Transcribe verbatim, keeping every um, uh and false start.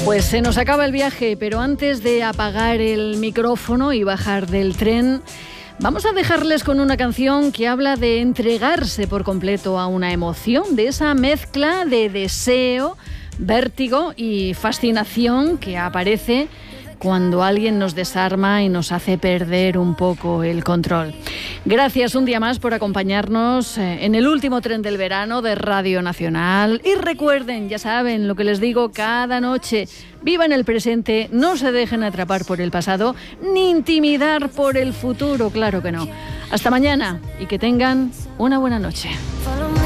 Pues se nos acaba el viaje, pero antes de apagar el micrófono y bajar del tren, vamos a dejarles con una canción que habla de entregarse por completo a una emoción, de esa mezcla de deseo, vértigo y fascinación que aparece cuando alguien nos desarma y nos hace perder un poco el control. Gracias un día más por acompañarnos en el último tren del verano de Radio Nacional. Y recuerden, ya saben lo que les digo cada noche, vivan el presente, no se dejen atrapar por el pasado, ni intimidar por el futuro, claro que no. Hasta mañana y que tengan una buena noche.